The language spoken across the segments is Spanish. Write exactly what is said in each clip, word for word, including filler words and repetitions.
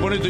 ponete...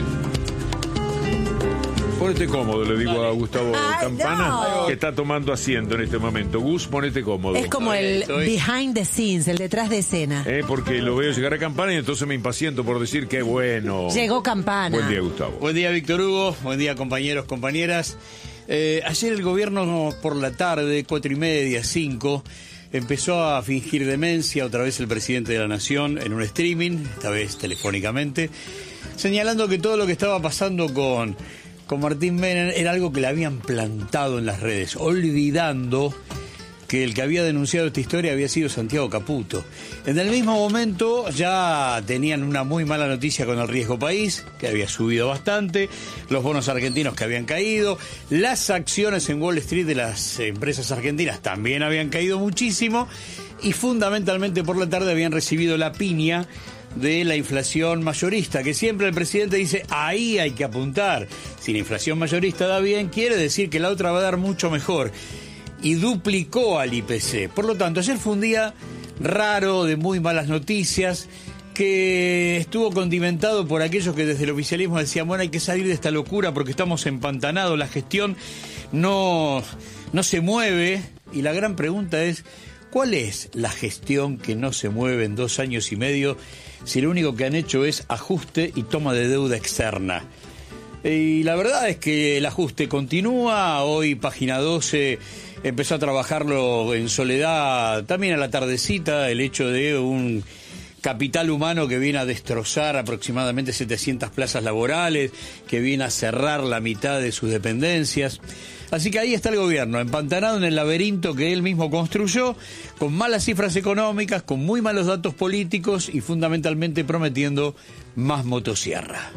Ponete cómodo, le digo a Gustavo Ay, Campana, no. que está tomando asiento en este momento. Gus, ponete cómodo. Es como el behind the scenes, el detrás de escena. Eh, porque lo veo llegar a Campana y entonces me impaciento por decir que bueno. Llegó Campana. Buen día, Gustavo. Buen día, Víctor Hugo. Buen día, compañeros, compañeras. Eh, ayer el gobierno por la tarde, cuatro y media, cinco, empezó a fingir demencia, otra vez el presidente de la Nación, en un streaming, esta vez telefónicamente, señalando que todo lo que estaba pasando con, con Martín Menem era algo que le habían plantado en las redes, olvidando que el que había denunciado esta historia había sido Santiago Caputo. En el mismo momento ya tenían una muy mala noticia con el riesgo país, que había subido bastante, los bonos argentinos que habían caído, las acciones en Wall Street de las empresas argentinas también habían caído muchísimo, y fundamentalmente por la tarde habían recibido la piña de la inflación mayorista, que siempre el presidente dice, ahí hay que apuntar. Si la inflación mayorista da bien, quiere decir que la otra va a dar mucho mejor. Y duplicó al I P C. Por lo tanto, ayer fue un día raro, de muy malas noticias, que estuvo condimentado por aquellos que desde el oficialismo decían, bueno, hay que salir de esta locura porque estamos empantanados, la gestión no, no se mueve. Y la gran pregunta es, ¿cuál es la gestión que no se mueve en dos años y medio si lo único que han hecho es ajuste y toma de deuda externa? Y la verdad es que el ajuste continúa. Hoy Página doce empezó a trabajarlo en soledad también a la tardecita, el hecho de un capital humano que viene a destrozar aproximadamente setecientas plazas laborales, que viene a cerrar la mitad de sus dependencias. Así que ahí está el gobierno, empantanado en el laberinto que él mismo construyó, con malas cifras económicas, con muy malos datos políticos y fundamentalmente prometiendo más motosierra.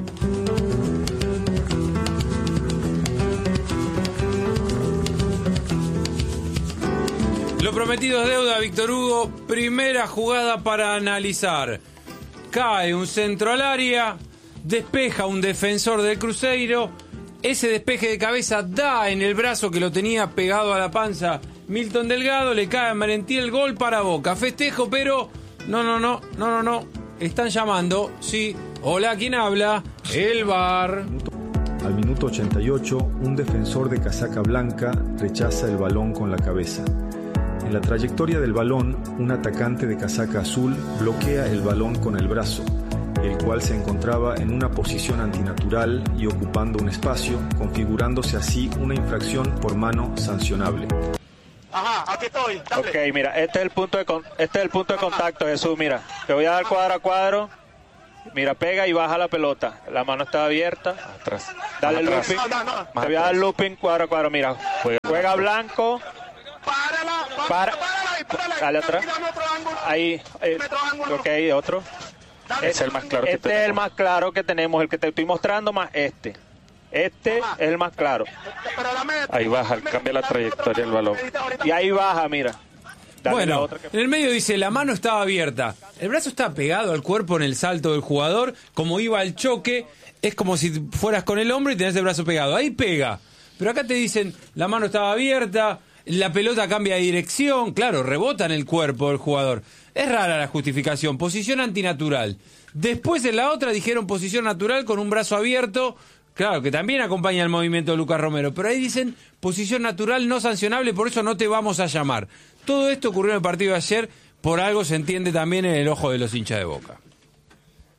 Lo prometido es deuda, Víctor Hugo. Primera jugada para analizar. Cae un centro al área, despeja un defensor del Cruzeiro. Ese despeje de cabeza da en el brazo que lo tenía pegado a la panza Milton Delgado. Le cae a Merentiel el gol para Boca. Festejo, pero no, no, no, no, no, no. Están llamando, sí. Hola, ¿quién habla? El V A R. Al minuto ochenta y ocho, un defensor de casaca blanca rechaza el balón con la cabeza. En la trayectoria del balón, un atacante de casaca azul bloquea el balón con el brazo, el cual se encontraba en una posición antinatural y ocupando un espacio, configurándose así una infracción por mano sancionable. Ajá, aquí estoy. Dale. Ok, mira, este es el punto de con, este es el punto de contacto, Jesús, mira. Te voy a dar cuadro a cuadro. Mira, pega y baja la pelota. La mano está abierta. Atrás. Dale Atrás. looping. No, no, no. Te voy a dar looping cuadro a cuadro, mira. Juega, juega blanco. Párala, Para. párala, ahí, párala. Dale atrás. Tírame otro ángulo. Ahí. Eh, Otro ángulo. ok, otro. Dale. Este es el más claro que Este tenemos. es el más claro que tenemos, el que te estoy mostrando más este. Este Ajá. es el más claro. Pero dame, Ahí baja, dame, cambia la dame trayectoria del balón. ahorita, ahorita. Y ahí baja, mira. Dale la Bueno, otra que- en el medio dice, la mano estaba abierta. El brazo está pegado al cuerpo en el salto del jugador. Como iba al choque, es como si fueras con el hombro y tenés el brazo pegado. Ahí pega. Pero acá te dicen, la mano estaba abierta, la pelota cambia de dirección. Claro, rebota en el cuerpo del jugador. Es rara la justificación. Posición antinatural. Después en la otra dijeron posición natural con un brazo abierto. Claro, que también acompaña el movimiento de Lucas Romero. Pero ahí dicen posición natural no sancionable, por eso no te vamos a llamar. Todo esto ocurrió en el partido de ayer, por algo se entiende también en el ojo de los hinchas de Boca.